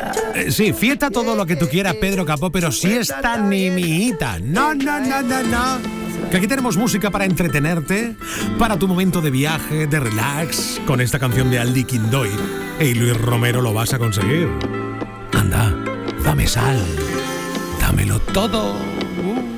Sí, fiesta todo lo que tú quieras, Pedro Capó, pero siesta ni miita. No. Que aquí tenemos música para entretenerte, para tu momento de viaje, de relax, con esta canción de Aldi Quindoy. Y Luis Romero lo vas a conseguir. Anda, dame sal, dámelo todo.